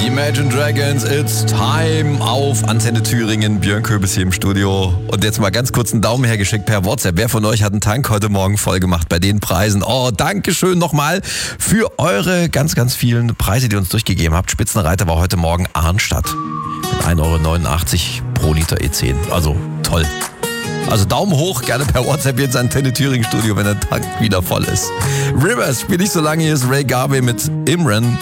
Imagine Dragons, it's time auf Antenne Thüringen. Björn Köbis hier im Studio. Und jetzt mal ganz kurz einen Daumen hergeschickt per WhatsApp. Wer von euch hat einen Tank heute Morgen voll gemacht bei den Preisen? Oh, Dankeschön nochmal für eure ganz, ganz vielen Preise, die ihr uns durchgegeben habt. Spitzenreiter war heute Morgen Arnstadt mit 1,89 € pro Liter E10. Also toll. Also Daumen hoch, gerne per WhatsApp jetzt Antenne Thüringen Studio, wenn der Tank wieder voll ist. Rivers spielt nicht so lange, hier ist Ray Garvey mit Imran.